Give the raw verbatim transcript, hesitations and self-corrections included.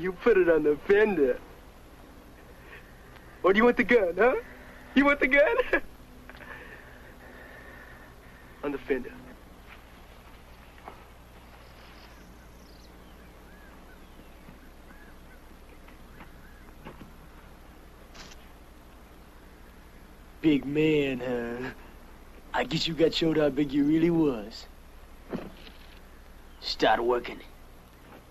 you put it on the fender. Or do you want the gun, huh? You want the gun? On the fender. Big man, huh? I guess you got showed how big you really was. Start working.